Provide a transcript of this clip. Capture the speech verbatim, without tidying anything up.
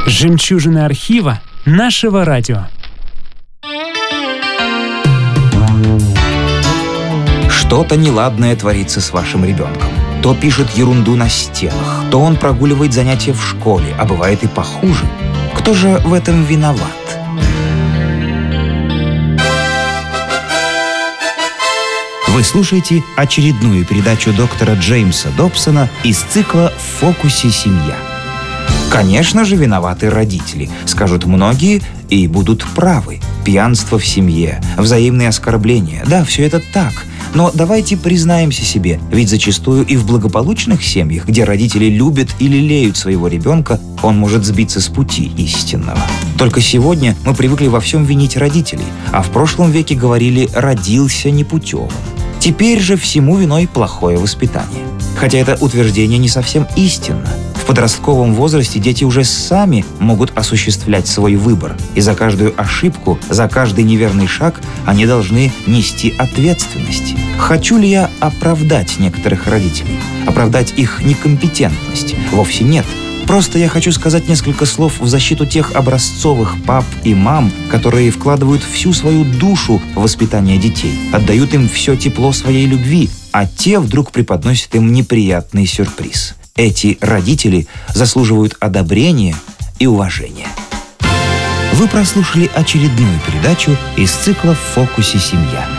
Жемчужины архива нашего радио. Что-то неладное творится с вашим ребенком. То пишет ерунду на стенах, то он прогуливает занятия в школе, а бывает и похуже. Кто же в этом виноват? Вы слушаете очередную передачу доктора Джеймса Добсона из цикла «В фокусе семья». Конечно же, виноваты родители, скажут многие, и будут правы. Пьянство в семье, взаимные оскорбления. Да, все это так. Но давайте признаемся себе, ведь зачастую и в благополучных семьях, где родители любят и лелеют своего ребенка, он может сбиться с пути истинного. Только сегодня мы привыкли во всем винить родителей, а в прошлом веке говорили «родился непутевым». Теперь же всему виной плохое воспитание. Хотя это утверждение не совсем истинно. В подростковом возрасте дети уже сами могут осуществлять свой выбор. И за каждую ошибку, за каждый неверный шаг они должны нести ответственность. Хочу ли я оправдать некоторых родителей? Оправдать их некомпетентность? Вовсе нет. Просто я хочу сказать несколько слов в защиту тех образцовых пап и мам, которые вкладывают всю свою душу в воспитание детей, отдают им все тепло своей любви, а те вдруг преподносят им неприятный сюрприз. Эти родители заслуживают одобрения и уважения. Вы прослушали очередную передачу из цикла «В фокусе семья».